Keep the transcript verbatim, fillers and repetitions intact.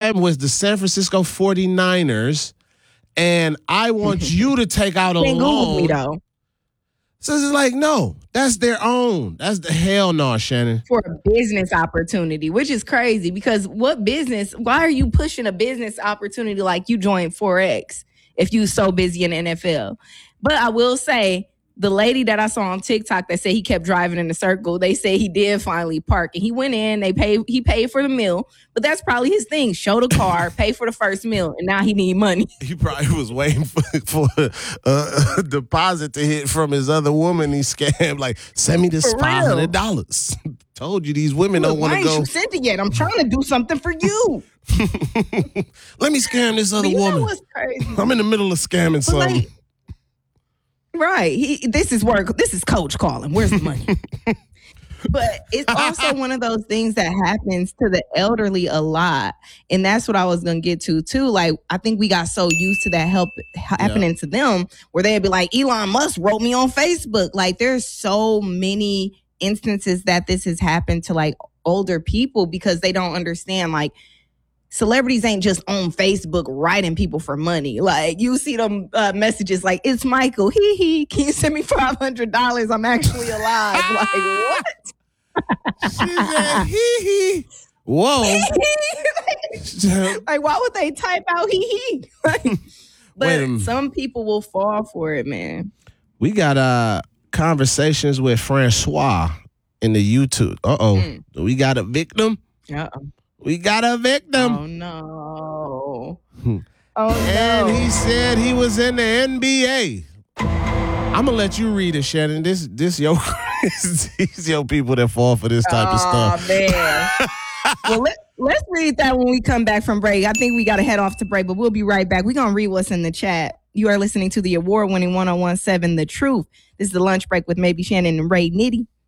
I'm with the San Francisco forty-niners, and I want you to take out a Can't Google me, loan. though. So it's like, no, that's their own. That's the hell no, Shannon. For a business opportunity, which is crazy because what business, why are you pushing a business opportunity like you joined Forex if you so busy in the N F L? But I will say, the lady that I saw on TikTok that said he kept driving in a circle, they say he did finally park and he went in, they paid, he paid for the meal, but that's probably his thing. Show the car, pay for the first meal, and now he need money. He probably was waiting for, for uh, a deposit to hit from his other woman he scammed. Like, send me this five hundred dollars. Told you these women Look, don't want to go. Why ain't you sent it yet? I'm trying to do something for you. Let me scam this other But you know woman. what's crazy? I'm in the middle of scamming But something. like, right. He, this is work. This is coach calling. Where's the money? But it's also one of those things that happens to the elderly a lot. And that's what I was going to get to, too. Like, I think we got so used to that help happening yeah. to them where they'd be like, Elon Musk wrote me on Facebook. Like, there's so many instances that this has happened to, like, older people because they don't understand, like, celebrities ain't just on Facebook writing people for money. Like, you see them uh, messages like, it's Michael. Hee hee. Can you send me five hundred dollars? I'm actually alive. Like, what? She said, hee hee. Whoa. Like, why would they type out hee hee? Like, but some people will fall for it, man. We got uh, conversations with Francois in the YouTube. Uh-oh. Mm. We got a victim? Uh-oh. We got a victim. Oh, no. Oh, and no. He said he was in the N B A. I'm going to let you read it, Shannon. This this your, these your people that fall for this type oh, of stuff. Oh, man. Well, let, let's read that when we come back from break. I think we got to head off to break, but we'll be right back. We're going to read what's in the chat. You are listening to the award-winning one oh one point seven The Truth. This is the lunch break with maybe Shannon and Ray Nitty.